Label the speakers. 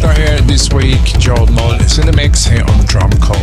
Speaker 1: weiter hier this week. Gerald Mull is in the mix here on Drum Code.